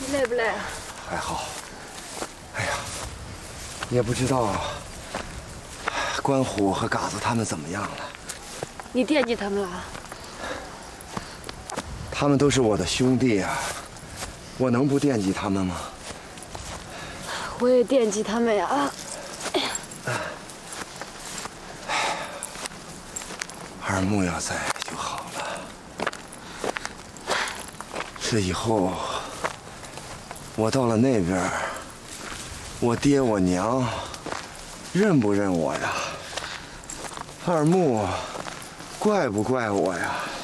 累不累啊？ 还好。哎呀，也不知道关虎和嘎子他们怎么样了。 你惦记他们了？ 他们都是我的兄弟啊，我能不惦记他们吗？ 我也惦记他们呀。 二木要在就好了。这以后，我到了那边，我爹我娘认不认我呀？二木怪不怪我呀？